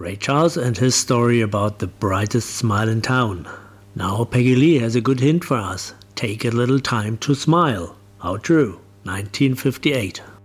Ray Charles and his story about the brightest smile in town. Now Peggy Lee has a good hint for us. Take a little time to smile. How true. 1958.